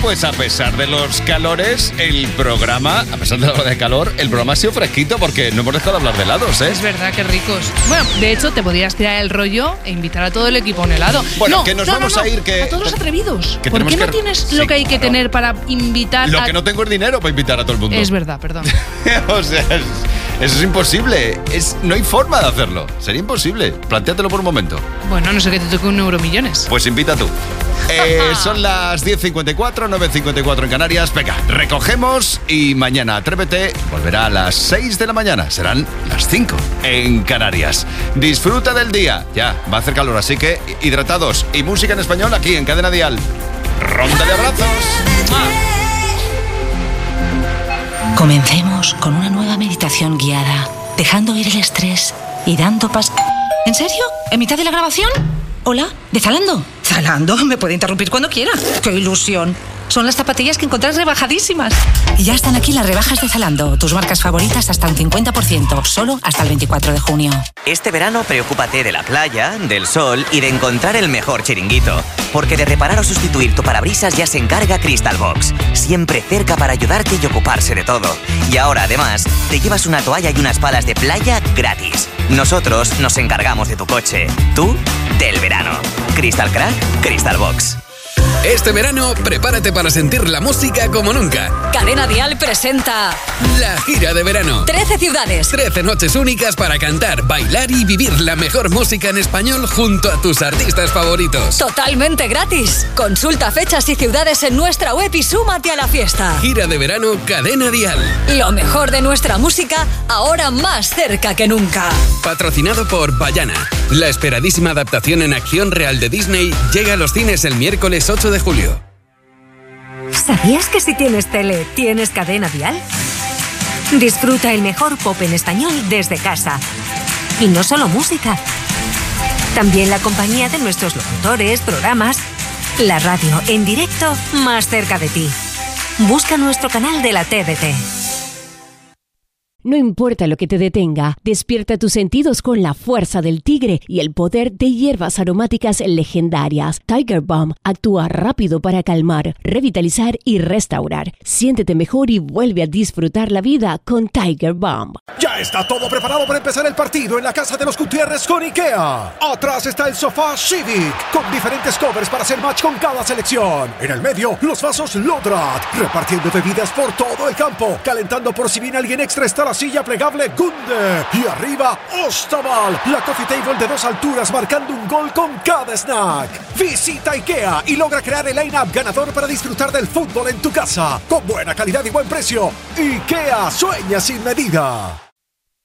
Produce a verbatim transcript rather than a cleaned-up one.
pues a pesar de los calores, el programa, a pesar de la hora de calor, el programa ha sido fresquito porque no hemos dejado de hablar de helados, ¿eh? Es verdad, qué ricos. Bueno, de hecho, te podrías tirar el rollo e invitar a todo el equipo a un helado. Bueno, no, que nos no, vamos no, no. a ir que... A todos los atrevidos. Que ¿Por qué no que... tienes sí, lo que hay que claro. tener para invitar Lo a... que no tengo es dinero para invitar a todo el mundo. Es verdad, perdón. O sea, es, eso es imposible. Es, no hay forma de hacerlo. Sería imposible. Plantéatelo por un momento. Bueno, no sé, que te toque un euromillones. Pues invita tú. Eh, son las diez cincuenta y cuatro, nueve cincuenta y cuatro en Canarias. Venga, recogemos y mañana Atrévete volverá a las seis de la mañana. Serán las cinco en Canarias. Disfruta del día. Ya, va a hacer calor, así que hidratados. Y música en español aquí en Cadena Dial. Ronda de abrazos. Comencemos con una nueva meditación guiada, dejando ir el estrés y dando pas... ¿En serio? ¿En mitad de la grabación? ¿Hola? ¿De Zalando? Zalando, me puede interrumpir cuando quiera. ¡Qué ilusión! Son las zapatillas que encontrás rebajadísimas. Y ya están aquí las rebajas de Zalando. Tus marcas favoritas hasta un cincuenta por ciento, solo hasta el veinticuatro de junio. Este verano preocúpate de la playa, del sol y de encontrar el mejor chiringuito. Porque de reparar o sustituir tu parabrisas ya se encarga Crystal Box. Siempre cerca para ayudarte y ocuparse de todo. Y ahora, además, te llevas una toalla y unas palas de playa gratis. Nosotros nos encargamos de tu coche. Tú, del verano. Crystal Crack, Crystal Box. Este verano, prepárate para sentir la música como nunca. Cadena Dial presenta La gira de verano. trece ciudades. trece noches únicas para cantar, bailar y vivir la mejor música en español junto a tus artistas favoritos. Totalmente gratis. Consulta fechas y ciudades en nuestra web y súmate a la fiesta. Gira de verano Cadena Dial. Lo mejor de nuestra música, ahora más cerca que nunca. Patrocinado por Bayana. La esperadísima adaptación en acción real de Disney llega a los cines el miércoles ocho de julio. ¿Sabías que si tienes tele, tienes Cadena Dial? Disfruta el mejor pop en español desde casa. Y no solo música. También la compañía de nuestros locutores, programas, la radio en directo más cerca de ti. Busca nuestro canal de la T D T. No importa lo que te detenga, despierta tus sentidos con la fuerza del tigre y el poder de hierbas aromáticas legendarias. Tiger Balm actúa rápido para calmar, revitalizar y restaurar. Siéntete mejor y vuelve a disfrutar la vida con Tiger Balm. Ya está todo preparado para empezar el partido en la casa de los Gutiérrez con IKEA. Atrás está el sofá Civic, con diferentes covers para hacer match con cada selección. En el medio, los vasos Lodrat, repartiendo bebidas por todo el campo, calentando por si viene alguien extra está la silla plegable Gunde. Y arriba, Ostaval, la coffee table de dos alturas marcando un gol con cada snack. Visita IKEA y logra crear el line-up ganador para disfrutar del fútbol en tu casa. Con buena calidad y buen precio. IKEA, sueña sin medida.